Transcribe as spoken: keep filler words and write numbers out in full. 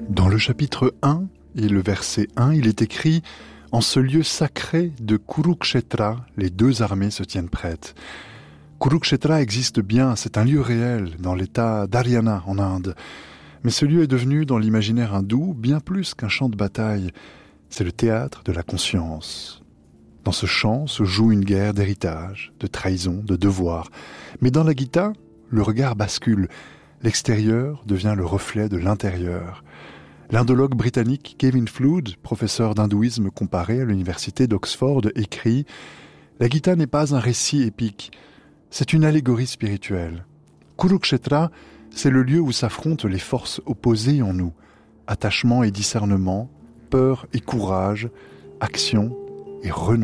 Dans le chapitre un et le verset un, il est écrit « En ce lieu sacré de Kurukshetra, les deux armées se tiennent prêtes ». Kurukshetra existe bien, c'est un lieu réel dans l'état d'Haryana en Inde. Mais ce lieu est devenu dans l'imaginaire hindou bien plus qu'un champ de bataille. C'est le théâtre de la conscience. Dans ce champ se joue une guerre d'héritage, de trahison, de devoir. Mais dans la Gita, le regard bascule. L'extérieur devient le reflet de l'intérieur. L'indologue britannique Kevin Flood, professeur d'hindouisme comparé à l'université d'Oxford, écrit « La Gita n'est pas un récit épique, c'est une allégorie spirituelle. Kurukshetra, c'est le lieu où s'affrontent les forces opposées en nous, attachement et discernement, peur et courage, action et renoncement. »